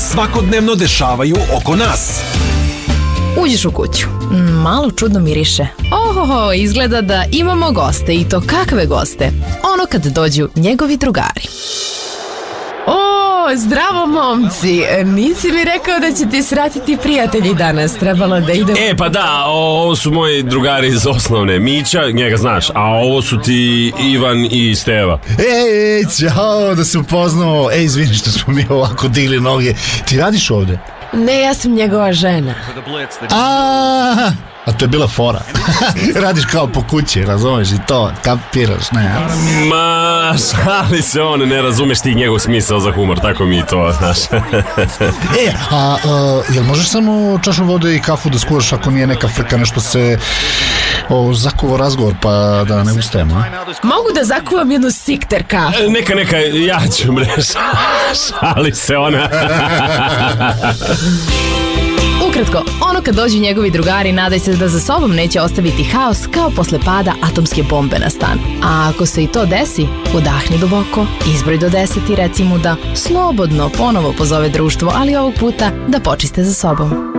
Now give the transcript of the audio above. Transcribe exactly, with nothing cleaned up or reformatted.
svakodnevno dešavaju oko nas. Uđeš u kuću, malo čudno miriše. Ohoho, izgleda da imamo goste, i to kakve goste? Ono kad dođu njegovi drugari. O, zdravo momci, nisi mi rekao da će ti sratiti prijatelji danas, trebalo da idem... E pa da, ovo su moji drugari iz osnovne, Mića, njega znaš, a ovo su ti Ivan i Steva. Ej, ćao, da se upoznao. Ej, izvini što smo mi ovako digli noge. Ti radiš ovde? Ne, ja sam njegova žena. A, a to je bila fora. Radiš kao po kući, razumeš, i to, kapiraš, ne? Ma, šali se on, ne razumeš ti njegov smisao za humor, tako mi to, znaš. E, a, a jel možeš samo čašu vode i kafu da skuvaš ako nije neka frka, nešto se o, zakuva razgovor, pa da ne ustajemo, a? Mogu da zakuvam jednu sikter kafu? Neka, neka, ja ću mreš. Šali se ona. Ukratko, ono kad dođu njegovi drugari, nadaj se da za sobom neće ostaviti haos kao posle pada atomske bombe na stan. A ako se i to desi, udahni duboko, izbroj do deset i reci mu da slobodno ponovo pozove društvo, ali ovog puta da počiste za sobom.